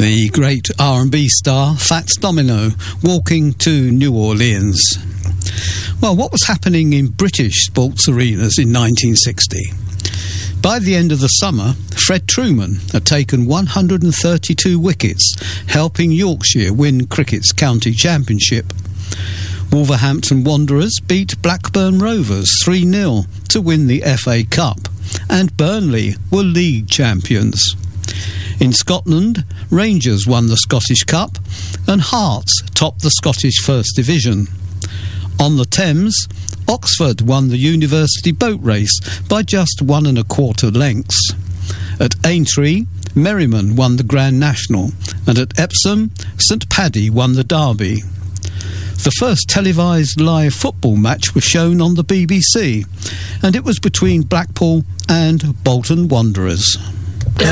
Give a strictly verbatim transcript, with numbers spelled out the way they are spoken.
The great R and B star Fats Domino walking to New Orleans. Well, what was happening in British sports arenas in nineteen sixty? By the end of the summer, Fred Trueman had taken one hundred thirty-two wickets, helping Yorkshire win cricket's county championship. Wolverhampton Wanderers beat Blackburn Rovers three nil to win the F A Cup, and Burnley were league champions. In Scotland, Rangers won the Scottish Cup and Hearts topped the Scottish First Division. On the Thames, Oxford won the University Boat Race by just one and a quarter lengths. At Aintree, Merriman won the Grand National, and at Epsom, St Paddy won the Derby. The first televised live football match was shown on the B B C, and it was between Blackpool and Bolton Wanderers.